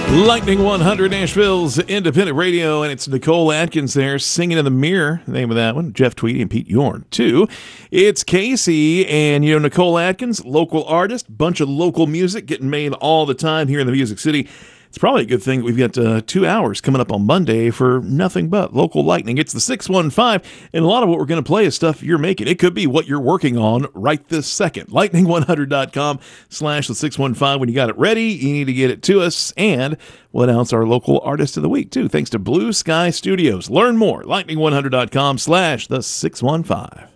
Lightning 100, Nashville's independent radio, and it's Nicole Atkins there singing in the mirror. The name of that one, Jeff Tweedy and Pete Yorn, too. It's Casey, and Nicole Atkins, local artist, bunch of local music getting made all the time here in the Music City. It's probably a good thing we've got 2 hours coming up on Monday for nothing but local lightning. It's the 615, and a lot of what we're going to play is stuff you're making. It could be what you're working on right this second. Lightning100.com/the615. When you got it ready, you need to get it to us, and we'll announce our local artist of the week, too, thanks to Blue Sky Studios. Learn more, lightning100.com/the615.